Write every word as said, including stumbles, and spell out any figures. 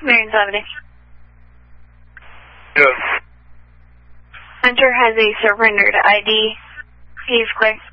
Marion's Avenue. Yes. Hunter has a surrendered I D. He's clear.